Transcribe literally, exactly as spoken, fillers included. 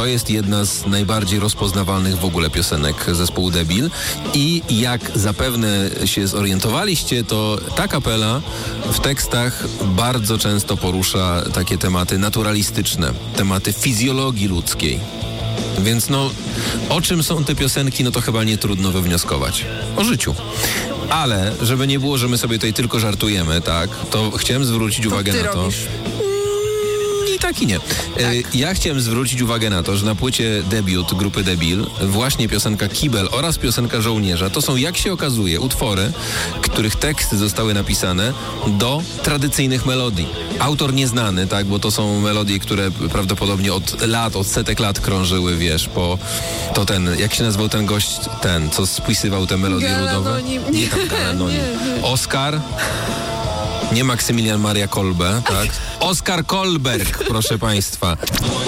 To jest jedna z najbardziej rozpoznawalnych w ogóle piosenek zespołu Debil i jak zapewne się zorientowaliście, to ta kapela w tekstach bardzo często porusza takie tematy naturalistyczne, tematy fizjologii ludzkiej. Więc no, o czym są te piosenki, no to chyba nie trudno wywnioskować. O życiu. Ale, żeby nie było, że my sobie tutaj tylko żartujemy, tak, to chciałem zwrócić uwagę ty na to... robisz. I tak i nie. Tak. Ja chciałem zwrócić uwagę na to, że na płycie debiut grupy Debil właśnie piosenka Kibel oraz piosenka Żołnierza to są, jak się okazuje, utwory, których teksty zostały napisane do tradycyjnych melodii. Autor nieznany, tak, bo to są melodie, które prawdopodobnie od lat, od setek lat krążyły, wiesz, po to ten, jak się nazywał ten gość, ten, co spisywał te melodie Galanonim. ludowe? Nie tam Galanonim. Nie, nie. Oskar? Nie Maksymilian Maria Kolbe, tak? Oskar Kolberg, proszę państwa.